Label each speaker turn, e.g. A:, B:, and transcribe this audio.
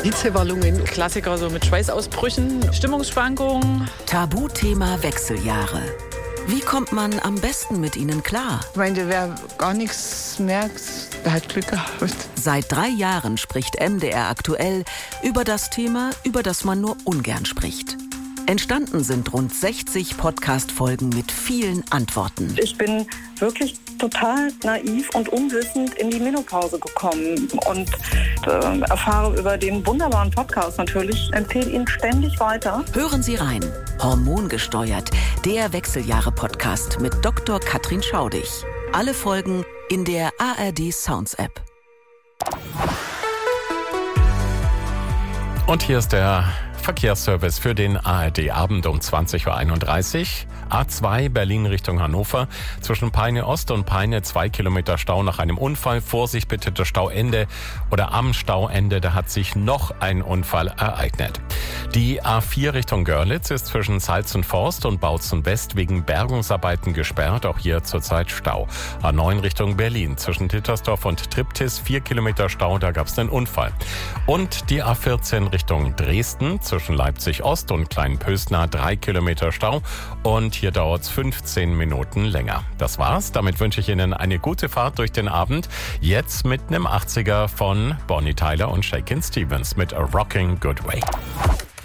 A: Hitzewallungen. Klassiker so mit Schweißausbrüchen, Stimmungsschwankungen.
B: Tabuthema Wechseljahre. Wie kommt man am besten mit ihnen klar?
C: Ich meine, wer gar nichts merkt, der hat Glück gehabt.
B: Seit 3 Jahren spricht MDR aktuell über das Thema, über das man nur ungern spricht. Entstanden sind rund 60 Podcast-Folgen mit vielen Antworten.
D: Ich bin wirklich total naiv und unwissend in die Menopause gekommen und erfahre über den wunderbaren Podcast natürlich, empfehle ihn ständig weiter.
B: Hören Sie rein. Hormongesteuert, der Wechseljahre-Podcast mit Dr. Katrin Schaudig. Alle Folgen in der ARD Sounds App.
E: Und hier ist der Verkehrsservice für den ARD-Abend um 20.31 Uhr. A2 Berlin Richtung Hannover. Zwischen Peine Ost und Peine 2 Kilometer Stau nach einem Unfall. Vorsicht bitte, das Stauende oder am Stauende, da hat sich noch ein Unfall ereignet. Die A4 Richtung Görlitz ist zwischen Salzenforst und Bautzen West wegen Bergungsarbeiten gesperrt. Auch hier zurzeit Stau. A9 Richtung Berlin zwischen Tittersdorf und Triptis 4 Kilometer Stau, da gab es einen Unfall. Und die A14 Richtung Dresden zwischen Leipzig Ost und Kleinpösna 3 Kilometer Stau. Und hier dauert es 15 Minuten länger. Das war's. Damit wünsche ich Ihnen eine gute Fahrt durch den Abend. Jetzt mit einem 80er von Bonnie Tyler und Shakin' Stevens mit A Rocking Good Way.